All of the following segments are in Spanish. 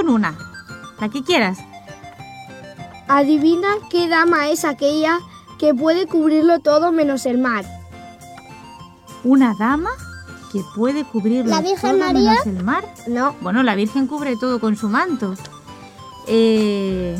con una, la que quieras. Adivina qué dama es aquella que puede cubrirlo todo menos el mar. ¿Una dama que puede cubrirlo ¿La Virgen todo María? menos el mar? No. Bueno, la Virgen cubre todo con su manto. ¿Y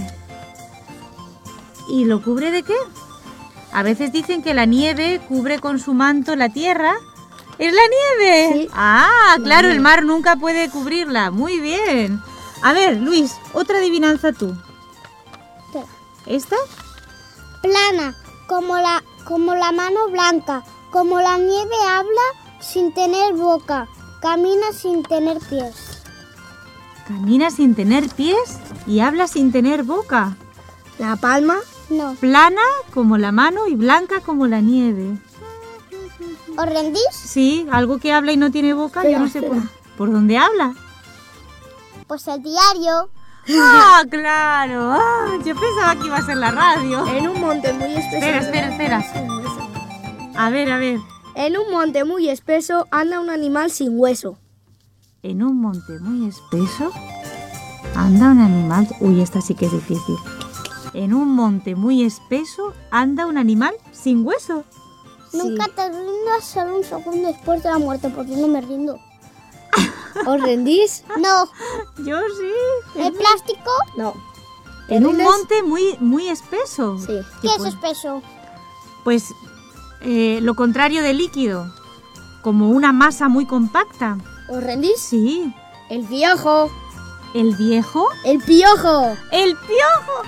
lo cubre de qué? A veces dicen que la nieve cubre con su manto la tierra. ¿Es la nieve? Sí. Ah, La claro, nieve. el mar nunca puede cubrirla. Muy bien. A ver, Luis, otra adivinanza tú. Espera. ¿Esta? Plana, como la mano blanca, como la nieve habla sin tener boca, camina sin tener pies. Camina sin tener pies y habla sin tener boca. La palma. No. Plana como la mano y blanca como la nieve. ¿Os rendís? Sí, algo que habla y no tiene boca, Espera, yo no sé espera. por dónde habla. Pues el diario. ¡Ah, claro! Ah, yo pensaba que iba a ser la radio. En un monte muy espeso. Espera. A ver. En un monte muy espeso anda un animal sin hueso. En un monte muy espeso anda un animal... Uy, esta sí que es difícil. En un monte muy espeso anda un animal sin hueso. Nunca te rindas solo un segundo después de la muerte, porque no me rindo. ¿Os rendís? No. Yo sí. ¿El plástico? No. En un ¿Rindes? monte muy espeso. Sí. ¿Qué es espeso? Pues lo contrario de líquido, como una masa muy compacta. ¿Os rendís? Sí. El piojo. ¿El viejo? El piojo. ¡El piojo!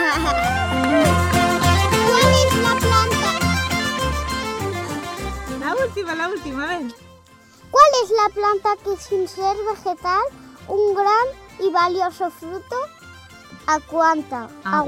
¿Cuál es la planta? La última, a ver. ¿Cuál es la planta que sin ser vegetal, un gran y valioso fruto, aguanta?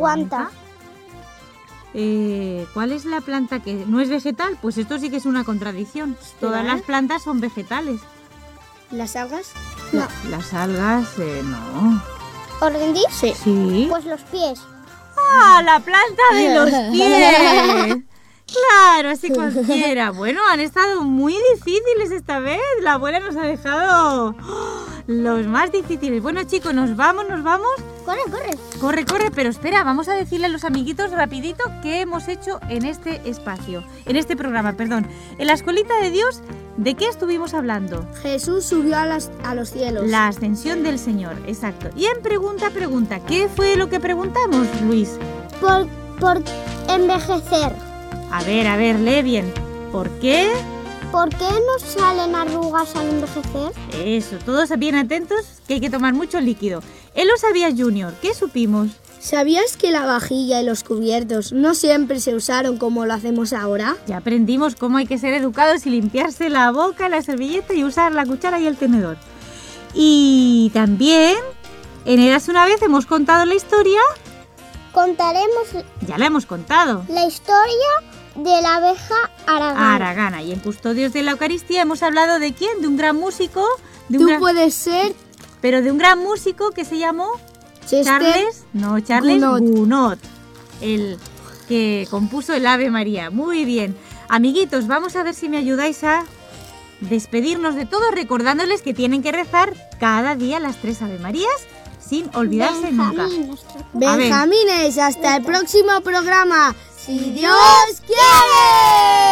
¿Cuál es la planta que no es vegetal? Pues esto sí que es una contradicción. Todas las plantas son vegetales. ¿Las algas? No. Las algas, no. ¿Os rendís? Sí. Sí. Pues los pies. ¡Ah, la planta de los pies! Claro, así cualquiera. Bueno, han estado muy difíciles esta vez. La abuela nos ha dejado los más difíciles. Bueno, chicos, nos vamos. Corre. Corre, pero espera, vamos a decirle a los amiguitos rapidito qué hemos hecho en este espacio, en este programa, perdón. En la Escuelita de Dios, ¿de qué estuvimos hablando? Jesús subió a los cielos. La ascensión del Señor, exacto. Y en pregunta, ¿qué fue lo que preguntamos, Luis? Por envejecer. A ver, lee bien. ¿Por qué? ¿Por qué nos salen arrugas al envejecer? Eso, todos bien atentos, que hay que tomar mucho líquido. Él lo sabía, Junior. ¿Qué supimos? ¿Sabías que la vajilla y los cubiertos no siempre se usaron como lo hacemos ahora? Ya aprendimos cómo hay que ser educados y limpiarse la boca, la servilleta y usar la cuchara y el tenedor. Y también, en Eras una vez hemos contado la historia. Contaremos Ya la hemos contado. la historia de la abeja Aragana. Aragana. Y en Custodios de la Eucaristía hemos hablado de quién, de un gran músico, Tú puedes ser pero de un gran músico que se llamó Chester Charles Gounod. Gounod, el que compuso el Ave María. Muy bien. Amiguitos, vamos a ver si me ayudáis a despedirnos de todos, recordándoles que tienen que rezar cada día las 3 Ave Marías sin olvidarse nunca. Benjamín, nuestro- A ver. Benjamines, hasta el próximo programa. Si Dios quiere.